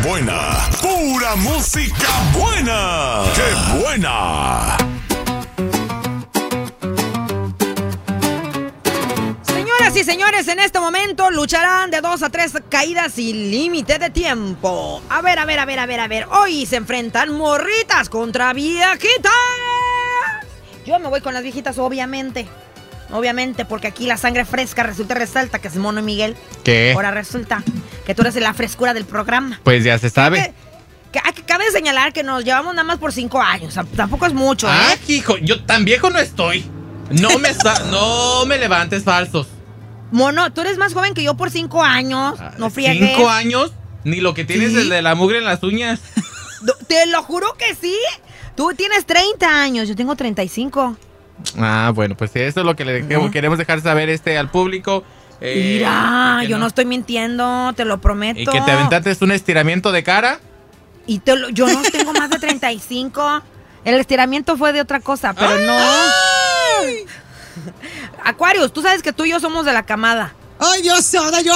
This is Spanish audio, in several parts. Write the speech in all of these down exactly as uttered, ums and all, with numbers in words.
buena. Pura música buena. ¡Qué buena! Señoras y señores, en este momento lucharán de dos a tres caídas sin límite de tiempo. A ver, a ver, a ver, a ver, a ver. Hoy se enfrentan morritas contra viejitas. Yo me voy con las viejitas, obviamente. Obviamente, porque aquí la sangre fresca resulta resalta que es Mono y Miguel. ¿Qué? Ahora resulta que tú eres la frescura del programa. Pues ya se sabe. Que, que, que cabe señalar que nos llevamos nada más por cinco años. O sea, tampoco es mucho, ¿eh? Ah, hijo, yo tan viejo no estoy. No me, no me levantes falsos. Mono, tú eres más joven que yo por cinco años. No friegues. ¿Cinco años? Ni lo que tienes ¿Sí? el de la mugre en las uñas. Te lo juro que sí. Tú tienes treinta años, yo tengo treinta y cinco. Ah, bueno, pues eso es lo que le ¿Eh? queremos dejar saber este al público. Eh, Mira, yo no. no estoy mintiendo, te lo prometo. Y que te aventaste un estiramiento de cara. Y te lo, yo no tengo más de treinta y cinco. El estiramiento fue de otra cosa, pero ¡ay! No. Aquarius, tú sabes que tú y yo somos de la camada. Ay, Dios, ahora yo.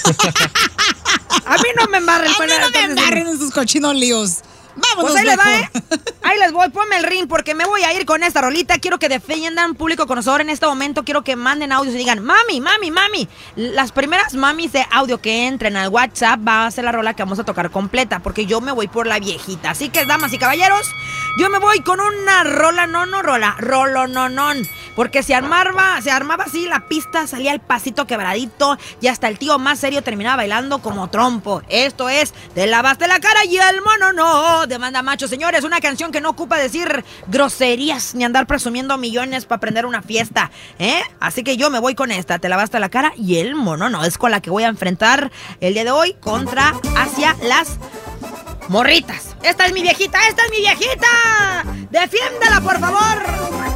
A mí no me embarren. A mí no me embarren en sus cochinos líos. Vámonos, pues ahí les mejor. va, ¿eh? Ahí les voy, ponme el ring porque me voy a ir con esta rolita. Quiero que defiendan público conocedor en este momento. Quiero que manden audios y digan, mami, mami, mami. Las primeras mamis de audio que entren al WhatsApp va a ser la rola que vamos a tocar completa, porque yo me voy por la viejita. Así que, damas y caballeros, yo me voy con una rola, no, no rola, rolo, no, no. Porque se armaba, se armaba así la pista, salía el pasito quebradito y hasta el tío más serio terminaba bailando como trompo. Esto es Te lavaste la cara y el mono no, de Manda Macho. Señores, una canción que no ocupa decir groserías ni andar presumiendo millones para prender una fiesta, ¿eh? Así que yo me voy con esta, Te lavaste la cara y el mono no. Es con la que voy a enfrentar el día de hoy contra hacia las morritas. ¡Esta es mi viejita! ¡Esta es mi viejita! ¡Defiéndela, por favor!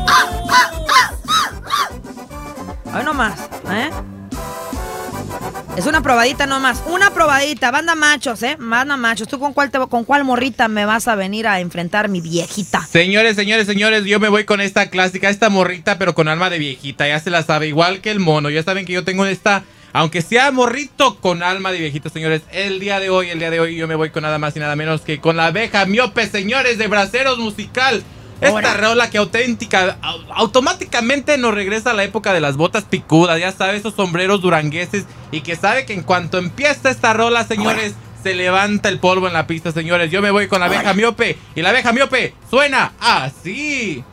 Ay, no más, ¿eh? Es una probadita nomás, una probadita, banda machos, ¿eh? Banda machos. ¿Tú con cuál, te, con cuál morrita me vas a venir a enfrentar, mi viejita? Señores, señores, señores, yo me voy con esta clásica, esta morrita, pero con alma de viejita, ya se la sabe, igual que el mono. Ya saben que yo tengo esta, aunque sea morrito, con alma de viejita, señores. El día de hoy, el día de hoy, yo me voy con nada más y nada menos que con la abeja miope, señores, de Braceros Musical. Esta Ahora. rola que auténtica, automáticamente nos regresa a la época de las botas picudas, ya sabes, esos sombreros durangueses, y que sabe que en cuanto empieza esta rola, señores, Ahora. se levanta el polvo en la pista, señores. Yo me voy con la abeja Ahora. miope, y la abeja miope suena así.